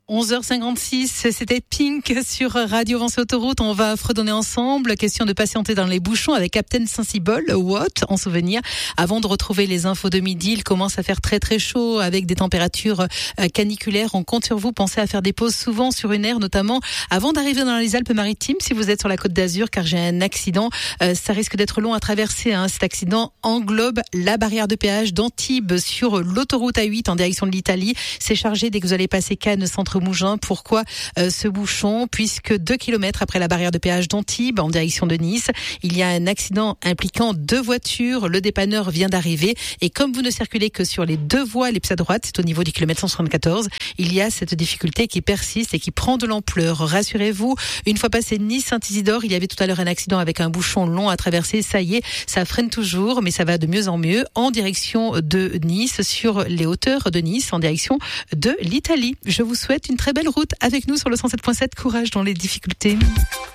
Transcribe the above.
11h56, c'était Pink sur Radio Vence Autoroute. On va fredonner ensemble. Question de patienter dans les bouchons avec Captain Sensible, Watt, en souvenir. Avant de retrouver les infos de midi, il commence à faire très très chaud avec des températures caniculaires. On compte sur vous. Pensez à faire des pauses souvent sur une aire, notamment avant d'arriver dans les Alpes-Maritimes si vous êtes sur la Côte d'Azur, car j'ai un accident. Ça risque d'être long à traverser. Cet accident englobe la barrière de péage d'Antibes sur l'autoroute A8 en direction de l'Italie. C'est chargé dès que vous allez passer Cannes, centre Mougins. Pourquoi ce bouchon? Puisque 2 kilomètres après la barrière de péage d'Antibes, en direction de Nice, il y a un accident impliquant 2 voitures. Le dépanneur vient d'arriver et comme vous ne circulez que sur les 2 voies les plus à droite, c'est au niveau du kilomètre 174, il y a cette difficulté qui persiste et qui prend de l'ampleur. Rassurez-vous, une fois passé Nice-Saint-Isidore, il y avait tout à l'heure un accident avec un bouchon long à traverser. Ça y est, ça freine toujours, mais ça va de mieux en mieux en direction de Nice, sur les hauteurs de Nice, en direction de l'Italie. Je vous souhaite une très belle route avec nous sur le 107.7. Courage dans les difficultés.